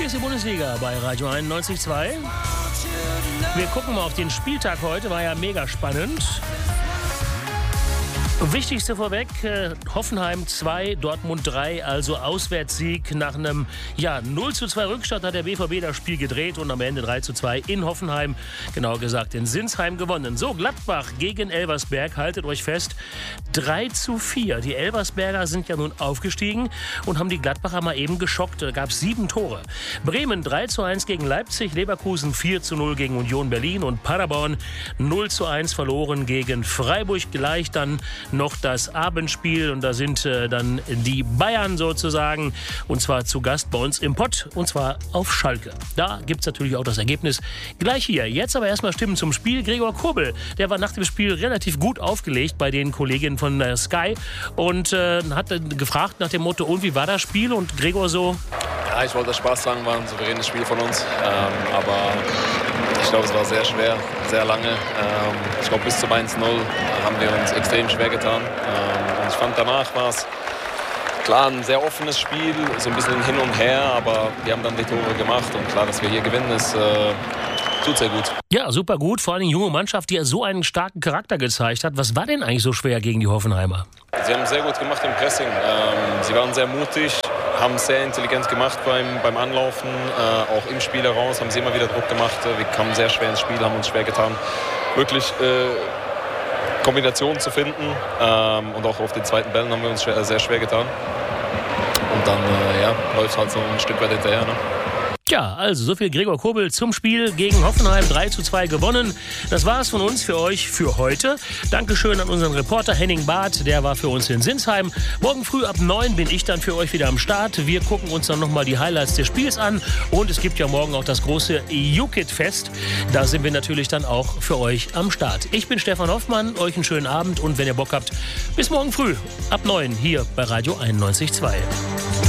ist die Bundesliga bei Radio 91.2. Wir gucken mal auf den Spieltag heute, war ja mega spannend. Wichtigste vorweg, Hoffenheim 2, Dortmund 3, also Auswärtssieg. Nach einem 0:2 Rückstand hat der BVB das Spiel gedreht und am Ende 3:2 in Hoffenheim, genauer gesagt in Sinsheim, gewonnen. So, Gladbach gegen Elversberg, haltet euch fest, 3:4. Die Elversberger sind ja nun aufgestiegen und haben die Gladbacher mal eben geschockt. Da gab es 7 Tore. Bremen 3:1 gegen Leipzig, Leverkusen 4:0 gegen Union Berlin und Paderborn 0:1 verloren gegen Freiburg. Gleich dann noch das Abendspiel und da sind dann die Bayern sozusagen und zwar zu Gast bei uns im Pott und zwar auf Schalke. Da gibt es natürlich auch das Ergebnis gleich hier. Jetzt aber erstmal Stimmen zum Spiel. Gregor Kobel, der war nach dem Spiel relativ gut aufgelegt bei den Kolleginnen von Sky und hat gefragt nach dem Motto, und wie war das Spiel? Und Gregor so... Ja, ich wollte Spaß sagen, war ein souveränes Spiel von uns, aber ich glaube, es war sehr schwer, sehr lange. Ich glaube, bis zum 1:0 haben wir uns extrem schwer getan. Und ich fand, danach war es klar ein sehr offenes Spiel, so ein bisschen hin und her, aber wir haben dann die Tore gemacht und klar, dass wir hier gewinnen, ist tut sehr gut. Ja, super gut, vor allem die junge Mannschaft, die ja so einen starken Charakter gezeigt hat. Was war denn eigentlich so schwer gegen die Hoffenheimer? Sie haben sehr gut gemacht im Pressing. Sie waren sehr mutig, haben es sehr intelligent gemacht beim Anlaufen, auch im Spiel heraus haben sie immer wieder Druck gemacht. Wir kamen sehr schwer ins Spiel, haben uns schwer getan, wirklich Kombinationen zu finden. Und auch auf den zweiten Bällen haben wir uns sehr schwer getan. Und dann läuft es halt so ein Stück weit hinterher. Ne? Ja, also so viel Gregor Kobel zum Spiel gegen Hoffenheim, 3:2 gewonnen. Das war es von uns für euch für heute. Dankeschön an unseren Reporter Henning Barth, der war für uns in Sinsheim. Morgen früh ab 9 bin ich dann für euch wieder am Start. Wir gucken uns dann nochmal die Highlights des Spiels an und es gibt ja morgen auch das große UKIT-Fest. Da sind wir natürlich dann auch für euch am Start. Ich bin Stefan Hoffmann, euch einen schönen Abend und wenn ihr Bock habt, bis morgen früh ab 9 hier bei Radio 91.2.